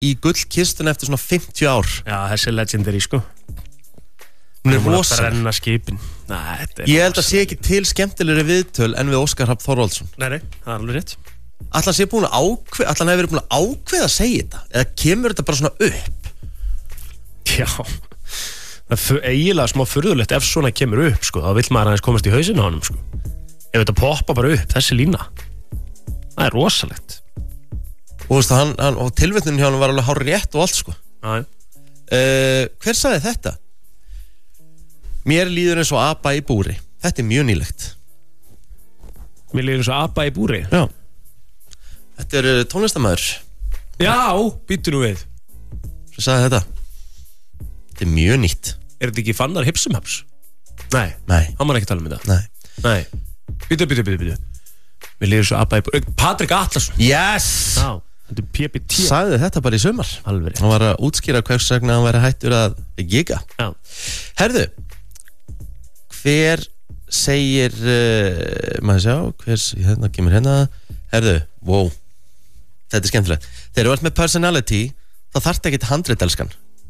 í gullkistuna eftir svona 50 ár. Já, þessi legendary sko. Hún er rosaleg. rosaleg. Brenna skipin. Ég held að sé ekki til skemmtilegri viðtöl en við Óskar Hrafn Þorvaldsson. Nei, það er alveg rétt. Ætli hann sé búin að ákveða, ætli hann hefur verið búin að ákveða að segja þetta, eða kemur þetta bara svona upp? Já, það er eiginlega smá furðulegt ef svona kemur upp sko, þá vill maður aðeins komast í hausinu á honum sko. Ef þetta poppa bara upp, þessi lína, það er rosalegt. Og þú veist, og tilvitnunin hjá hann var alveg hár rétt og allt sko. Já. Hver sagði þetta? Mér líður eins og apa í búri. Þetta er mjög nýlegt. Mér líður eins og apa í búri? Já. Þetta er tónlistarmaður. Já, býttu nú við. Svo sagði þetta. Þetta er mjög nýtt. Er þetta ekki Fannar Hipsumhaps? Nei, hann var ekki að tala um þetta. Nei. Býttu. Mér líður svo apa í búri. Patrik Atlason. Yes! Já, þetta er PPT. Sagði þetta bara í sumar. Alveg. Hann var að útskýra hvers vegna hann væri hættur að giga. Já. Herðu, hver segir, maður sjá, hérna kemur hérna. Herðu, wow. Þetta er skemmtilegt. Þegar þú ert með personality, þá þarftu ekki til handritelskan.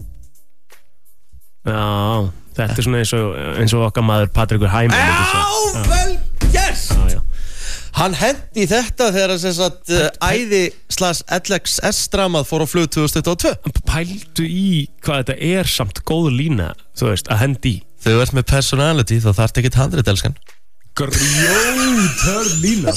Já, þetta er svona eins og okkar maður Patrikur Hæmi. Vel, yes! Já. Hann hendi þetta þegar æði/LXS-dramað fór á flug 2022. Pældu í hvað þetta er samt góð lína, þú veist, að hendi í. Þegar þú ert með personality, þá þarftu ekki til handritelskan. Grjótör lína.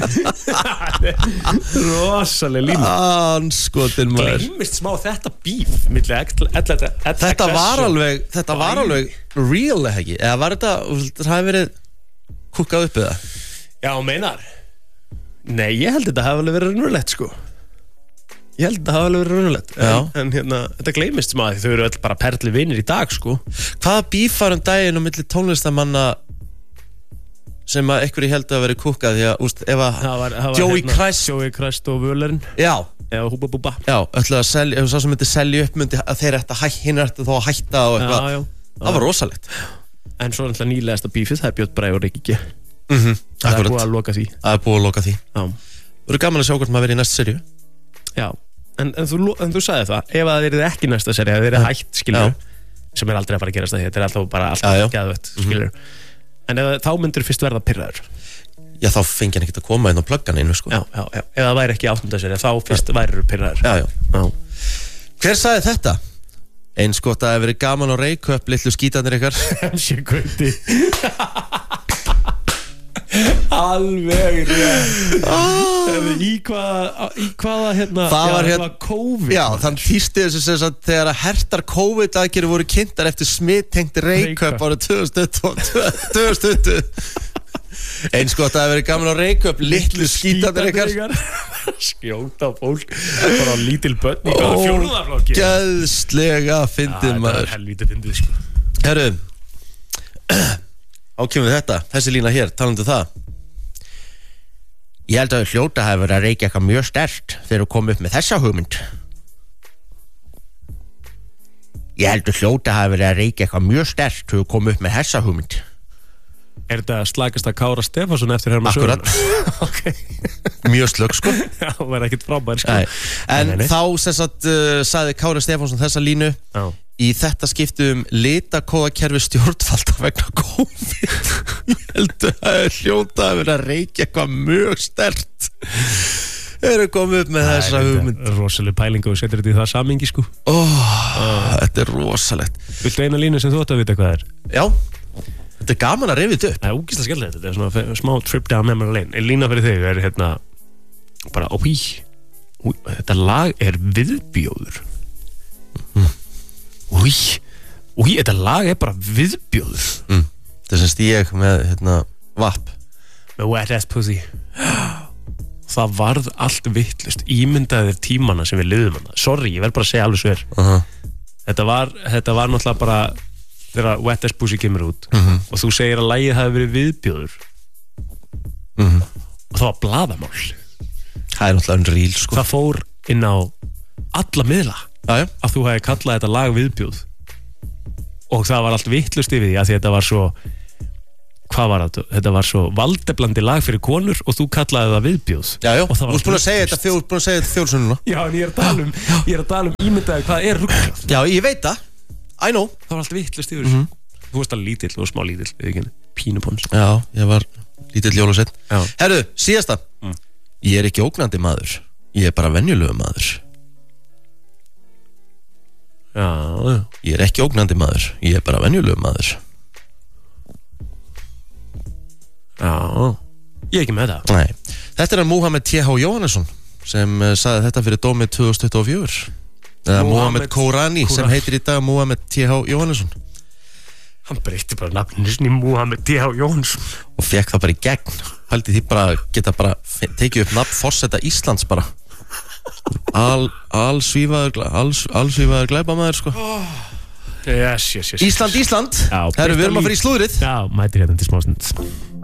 Rosaleg lína. Anskotin maður. Gleymist smá þetta bíf milli Þetta var alveg real, ekki? Eða var þetta, það hafi verið kukkað upp eða? Já, meinar. Nei, ég held þetta hafi alveg verið raunverulegt sko. En hérna, þetta gleymist smá því þau eru öll bara perli vinir í dag sko. Hvaða bíf var daginn á milli tónlistamanna sem að einhverju heldur að vera kukkað því að, ef að Joey Christ og Völerinn. Já. Eða Húba Búba. Já, ætlaði að selja, ef það sem myndi selja upp myndi að þeir hinn ættu þá að hætta og eitthvað. Já. Það var rosalegt. En svo náttúrulega nýlegasta bífið, það er Björn Bragi og Rikki G. Það er búið að loka því. Já. Það eru gaman að sjá hvort maður verið í næsta serju. Já. En þú sagði það, ef það verið ekki næsta serju, ef það verið hætt, skilur, sem er aldrei að fara að gerast það, þetta er alltaf bara alltaf geðvett, skilur. En þá myndir fyrst verða pirraður. Já, þá fengi hann ekkert að koma inn á pluggan einu, sko. Já. Ef það væri ekki 8. serju, þá fyrst væri pirraður. Já. Hver sagði þetta? Eins gott að það hefur verið gaman á Reykjöp, litlu skítanir ykkar. MC Gauti. Alveg rétt. Í hvaða hérna, það var hérna COVID. Já, þann týsti þessu sem sagt þegar að hertar COVID-aðgerðir voru kynntar eftir smittengt Reykjöp árið 2020. Eins gott að það hefur verið gaman á Reykjöp, litlu skítanir ykkar. Skjóta fólk bara á lítil börn í hvaða fjórðaflokki. Ógeðslega fyndið maður. Það er helvítið fyndið sko. Herru, ákemur þetta, þessi lína hér, talandu það. Ég held að hljóta hafi verið að reykja eitthvað mjög sterkt þegar þú kom upp með þessa hugmynd. Ég held að hljóta hafi verið að reykja eitthvað mjög sterkt þegar þú kom upp með þessa hugmynd. Er þetta slagast að Kára Stefánsson eftir hérna söguna? Akkurat. Okay. Mjög slögg sko. Já, það var ekkert frábær sko. En þá sem sagt sagði Kára Stefánsson þessa línu. Já. Í þetta skiptum litakóðakerfi stjórnvalda vegna COVID. Ég held að hljóta að vera að reykja eitthvað mjög sterkt. Eru komið upp með þessa hugmynd. Það er rosalega pæling og við setur þetta í það samhengi sko. Þetta er rosalegt. Viltu eina línu sem þú ætti að vita hvað er? Já. Þetta er gaman að rifja þetta upp. Það er ógeðslega skemmtilegt. Þetta er svona smá trip down memory lane. En lína fyrir þig er hérna bara þetta lag er viðbjóður. Þetta lag er bara viðbjóður. Það sem stíg með hérna vapp með wet ass pussy. Það varð allt vittlust. Ímyndaði þér tímana sem við lifðum hana. Sorry, ég verð bara að segja alveg svo Þetta var náttúrulega bara þegar wet ass pussy kemur út og þú segir að lagið hafi verið viðbjóður og það var blaðamál. Það er náttúrulega unreal sko. Það fór inn á alla miðla að þú hefði kallað þetta lag viðbjóð og það var allt vittlust yfir því að þetta var svo hvað var þetta? Þetta var svo valdeblandi lag fyrir konur og þú kallaði það viðbjóð. Já, þú ert búin að segja þetta þjóðsönnuna. Já, en ég er að tala um ímyndaði hvað er rugglað. Já, ég veit það. I know. Það var allt vittlust yfir þessu. Þú varst alveg lítill og smá lítill, við ekki pínupons. Já, ég var lítill jólasveinn. Herru, síðasta. Ég er ekki ógnandi maður. Ég er bara venjulegur maður. Já. Ég er ekki ógnandi maður. Ég er bara venjulegur maður. Já. Ég er ekki með það. Nei. Þetta er Múhameð T.H. Jóhannesson sem sagði þetta fyrir dómið 2024. Eða Múhameð Kórani sem heitir í dag Múhameð T.H. Jóhannesson. Hann breytti bara nafninu sinni Múhameð T.H. Jóhannesson og fekk það bara í gegn. Haldi því bara geta bara tekið upp nafn forseta Íslands bara. Allsvífaður glæpamaður sko. Yes. Ísland. Herru, við erum að fara í slúðrið. Já, mætir hérna til smástund.